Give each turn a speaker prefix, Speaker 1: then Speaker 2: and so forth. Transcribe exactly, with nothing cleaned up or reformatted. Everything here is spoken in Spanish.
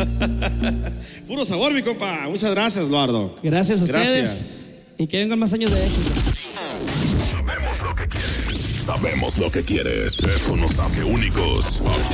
Speaker 1: Puro sabor, mi compa. Muchas gracias, Eduardo.
Speaker 2: Gracias a ustedes.
Speaker 1: Gracias.
Speaker 2: Y que vengan más años de éxito.
Speaker 3: Sabemos lo que quieres. Sabemos lo que quieres. Eso nos hace únicos.